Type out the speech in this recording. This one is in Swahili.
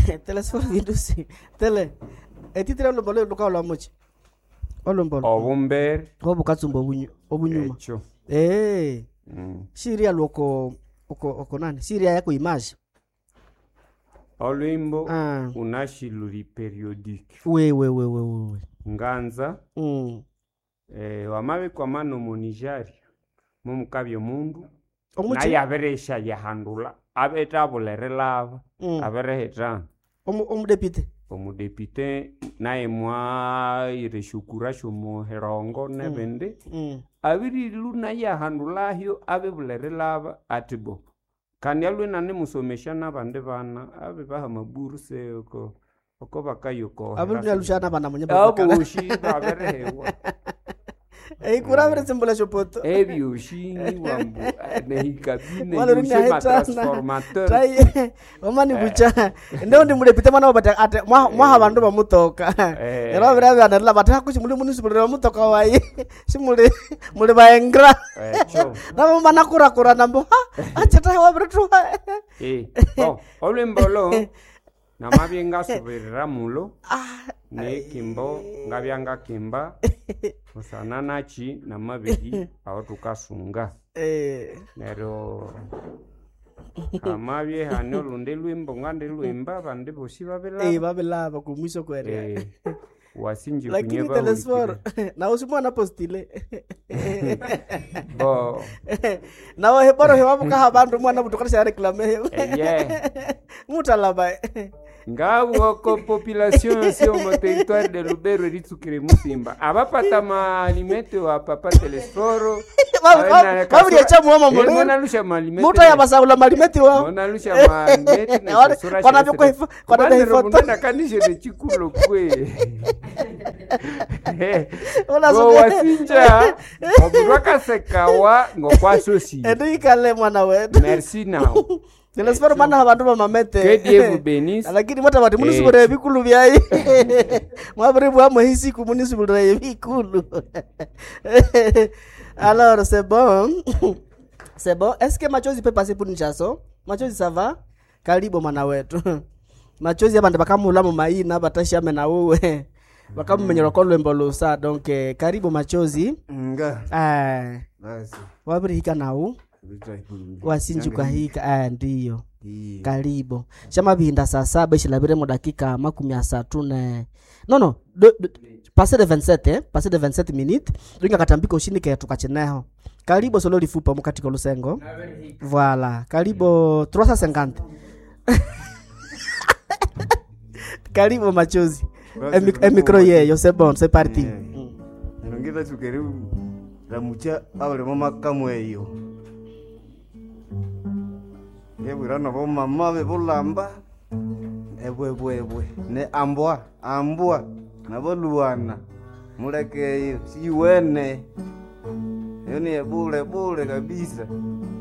Telesforo vindusi. Tele. Etitira lo bolo luka lo mochi. Olombolo. Obumbere. Obukatsumbo obunyuma. Echo. Siria loko oko nani? Siria yako image. Olwimbo unashiluri periodique. We. Nganza. Wamabe kwa mano monijari. Mumukabyo mundu. Na yaberesha yahandula. Abeta bolere lava. Abereheta. Omudepite naye mwa ireshukura shomo herongo nebende. Abiri luna yahandulahyo abe bolere lava atibo. Kandi alwe nane musomesha nabande bana abe baha maburuse oko bakayoko. Abiri nalushana bana munyaba. Abushi baberehewa. Kuravere simbole shopoto. Ushi wambu nehikabine yushe transformateur. Trai omani bucha. Ndio ndi mulepite mwana obata ate mwa bantu bamutoka. Era bira byanalla bata kuchi muli munisipule bamutoka wayi. Simule muli baengra. Nabo mana kura nambo. Achata wabretu. Olembolo namabyenga soberera mulo. Ne kimbo ngabyanga kimba musananachi namabiri aho tukasunga nero amabye hano lunde lwimbo ngande lwimba bande boshi babelaba kumiso kwere wasinji kunyeba lakini telesforo na usimwana postile na wahe baro he wabuka habandu mwana butukana reclame mutalaba Ngawo ko population sur mon territoire de Lubero ritsukire musimba abapata ma alimete wa papa telesforo baburi ya chamu mama mole mona lusha malimete muta ya basawula malimete wa mona lusha malimete na sura kona biko kona de foto na kanishe de chikulo kwe ona so wasinja obirwaka sekawa ngokwa sosi edikale mwana wetu merci now. Telesforo mana habantu bamamete. Kedievu benis. Lakini mata bati munisubure bikulu byayi. Mwabere bwa mohisi ku munisubure bikulu. Alors c'est bon. C'est bon. Est-ce que machozi peut passer pour une chanson? Machozi ça va? Karibu mwana wetu. Machozi abande bakamula mu maina batashame na wewe. Bakamumenyera ko lwembolo sa donc karibu machozi. Basi. Wabere hika nawo. Wasinji kwa hika ndiyo karibu shama binda saa 7 shilabire mu dakika 30 no passer de 27 passer de 27 minutes ringa katambika ushindike tukacheneho karibu solo lifupa mukati ko lusengo voilà karibu 350 karibu machozi micro yeyo c'est bon c'est parti nongeza tukeribu ramucha abale mama kamweyo Ebwirana bo mama be bolamba ebwe ne ambwa na boluana muleke siwene yoni ebule kabisa